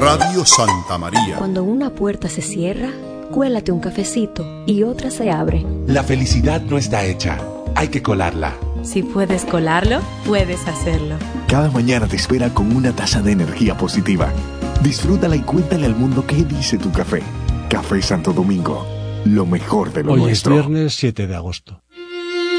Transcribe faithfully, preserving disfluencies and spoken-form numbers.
Radio Santa María. Cuando una puerta se cierra, cuélate un cafecito y otra se abre. La felicidad no está hecha, hay que colarla. Si puedes colarlo, puedes hacerlo. Cada mañana te espera con una taza de energía positiva. Disfrútala y cuéntale al mundo qué dice tu café. Café Santo Domingo, lo mejor de lo Hoy nuestro. es viernes siete de agosto.